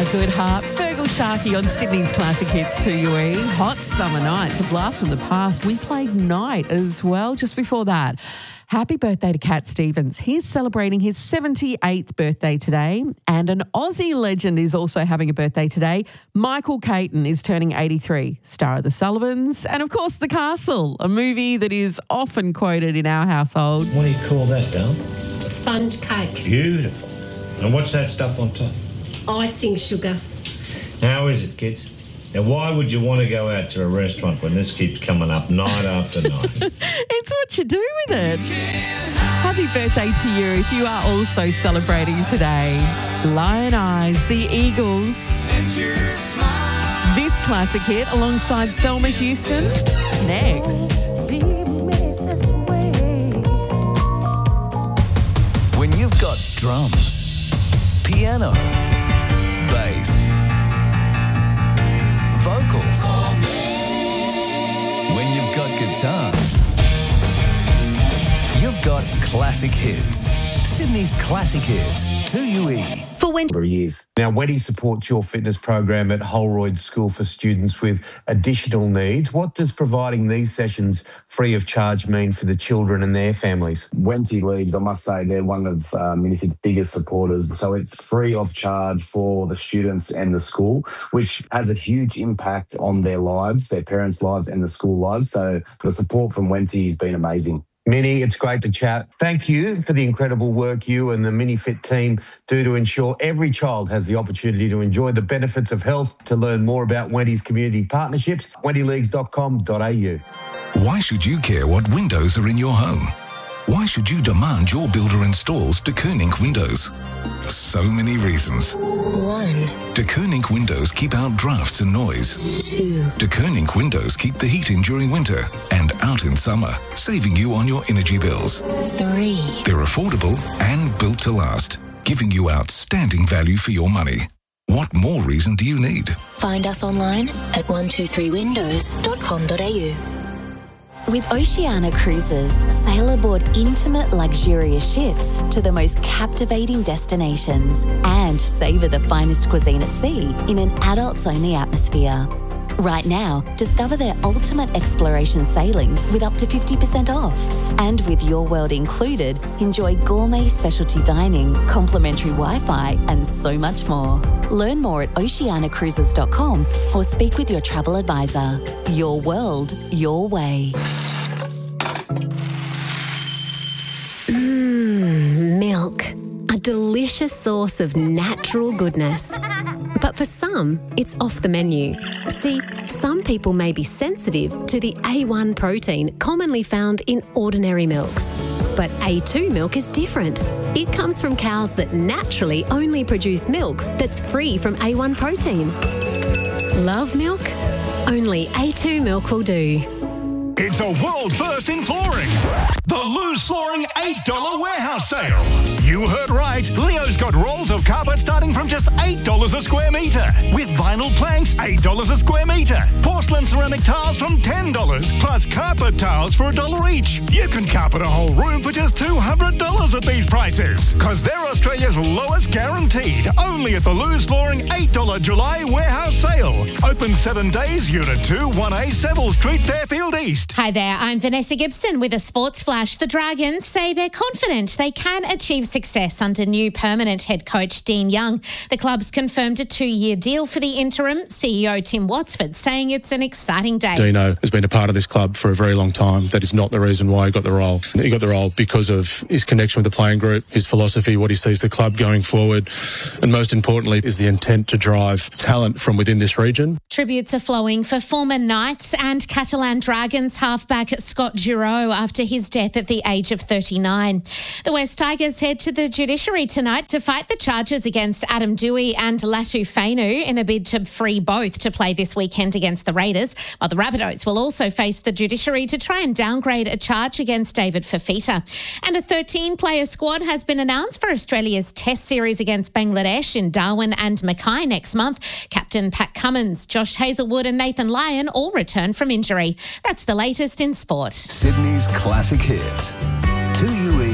good heart. Fergal Sharkey on Sydney's Classic Hits 2UE. Hot summer nights, a blast from the past. We played Night as well just before that. Happy birthday to Cat Stevens. He's celebrating his 78th birthday today. And an Aussie legend is also having a birthday today. Michael Caton is turning 83, star of The Sullivans. And of course, The Castle, a movie that is often quoted in our household. What do you call that, Dale? Sponge cake. Beautiful. And what's that stuff on top? Icing sugar. How is it, kids? Now, why would you want to go out to a restaurant when this keeps coming up night after night? It's what you do with it. Happy birthday to you if you are also celebrating today. Lion Eyes, the Eagles. This classic hit alongside Thelma Houston. Next. When you've got drums, piano, bass, vocals, when you've got guitars, you've got classic hits. Sydney's Classic Hits, 2UE. For years. Now, Wendy supports your fitness program at Holroyd School for students with additional needs. What does providing these sessions free of charge mean for the children and their families? Wenty Leagues, I must say, they're one of Minifit's biggest supporters. So it's free of charge for the students and the school, which has a huge impact on their lives, their parents' lives and the school lives. So the support from Wenty has been amazing. Minnie, it's great to chat. Thank you for the incredible work you and the Minifit team do to ensure every child has the opportunity to enjoy the benefits of health. To learn more about Wendy's community partnerships, wendyleagues.com.au. Why should you care what windows are in your home? Why should you demand your builder installs De Koning windows? So many reasons. 1. De Koning windows keep out drafts and noise. 2. De Koning windows keep the heat in during winter and out in summer, saving you on your energy bills. 3. They're affordable and built to last, giving you outstanding value for your money. What more reason do you need? Find us online at 123windows.com.au. With Oceania Cruises, sail aboard intimate, luxurious ships to the most captivating destinations and savour the finest cuisine at sea in an adults-only atmosphere. Right now, discover their ultimate exploration sailings with up to 50% off. And with Your World included, enjoy gourmet specialty dining, complimentary Wi-Fi and so much more. Learn more at oceaniacruises.com or speak with your travel advisor. Your world, your way. Milk. A delicious source of natural goodness. But for some, it's off the menu. See, some people may be sensitive to the A1 protein commonly found in ordinary milks. But A2 milk is different. It comes from cows that naturally only produce milk that's free from A1 protein. Love milk? Only A2 milk will do. It's a world first in flooring. The Loose Flooring $8 warehouse sale. You heard right. Leo's got rolls of carpet starting from just $8 a square metre. With vinyl planks, $8 a square metre. Porcelain ceramic tiles from $10, plus carpet tiles for $1 each. You can carpet a whole room for just $200 at these prices. Because they're Australia's lowest guaranteed. Only at the Loose Flooring $8 July warehouse sale. Open 7 days, Unit 2, 1A, Seville Street, Fairfield East. Hi there, I'm Vanessa Gibson with a sports flash. The Dragons say they're confident they can achieve success under new permanent head coach Dean Young. The club's confirmed a 2-year deal for the interim. CEO Tim Watsford saying it's an exciting day. Dino has been a part of this club for a very long time. That is not the reason why he got the role. He got the role because of his connection with the playing group, his philosophy, what he sees the club going forward, and most importantly is the intent to drive talent from within this region. Tributes are flowing for former Knights and Catalan Dragons halfback Scott Giroux after his death at the age of 39. The West Tigers head to the judiciary tonight to fight the charges against Adam Dewey and Latu Fainu in a bid to free both to play this weekend against the Raiders, while the Rabbitohs will also face the judiciary to try and downgrade a charge against David Fafita. And a 13-player squad has been announced for Australia's Test series against Bangladesh in Darwin and Mackay next month. Captain Pat Cummins, Josh Hazelwood and Nathan Lyon all return from injury. That's the latest in sport. Sydney's Classic Hits, 2UE.